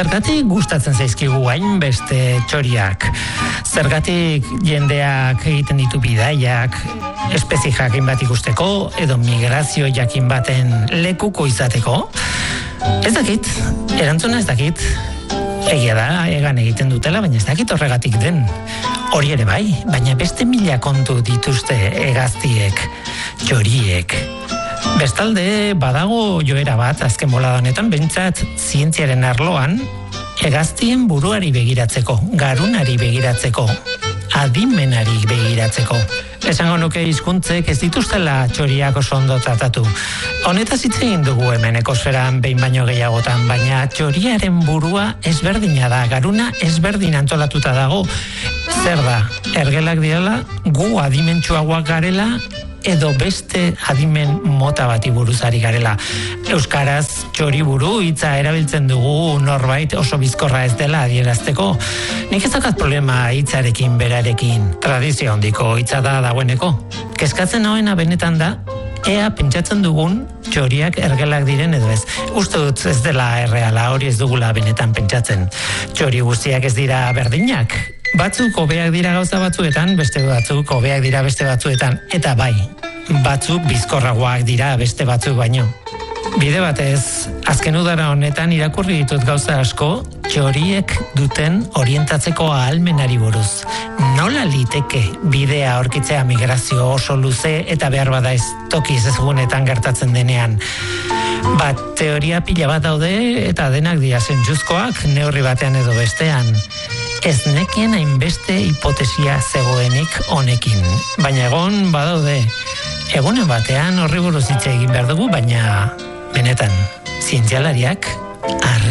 Zergatik gustatzen zaizkigu hainbeste txoriak? Zergatik jendeak egiten ditu bidaiak, espezie jakin bat ikusteko, edo migrazio jakin baten lekuko izateko? Ez dakit, erantzuna ez dakit. Egia da, egan egiten dutela, baina ez dakit horregatik den. Hori ere bai, baina beste mila kontu dituzte hegaztiek, txoriek. Bestalde, badago joera bat, azken bolada honetan, behintzat zientziaren arloan, hegaztien buruari begiratzeko, garunari begiratzeko, adimenari begiratzeko. Esango nuke hizkuntzek ez dituztela txoriak oso ondo tratatu. Honetaz hitz egin dugu hemen ekosferan behin baino gehiagotan, baina txoriaren burua ezberdina da, garuna ezberdin antolatuta dago. Zer da, ergelak direla, gu adimentsuagoak garela, edo beste adimen mota bati buruzari garela. Euskaraz txoriburu hitza erabiltzen dugu norbait oso bizkorra ez dela adierazteko. Nik ez daukat problema hitzarekin berarekin. Tradizio handiko hitza da dagoeneko. Kezkatzen hauena benetan da, ea pentsatzen dugun txoriak ergelak diren edo ez. Uste dut ez dela erreala, hori ez dugula benetan pentsatzen. Txori guztiak ez dira berdinak. Batzuk hobeak dira gauza batzuetan, beste batzuk hobeak dira beste batzuetan, eta bai, batzuk bizkorragoak dira beste batzuk baino. Bide batez, azken udara honetan irakurri ditut gauza asko, txoriek duten orientatzeko ahalmenari buruz. Nola liteke bidea aurkitzea migrazio oso luze eta behar bada ez tokiz ezagunetan gertatzen denean? Bat, teoria pila bat daude eta denak dira zentzuzkoak neurri batean edo bestean. Ez nekien hainbeste hipotesia zegoenik honekin. Baina egon badaude. Egunen batean horri buruz hitz egin behar dugu, baina benetan, zientzialariak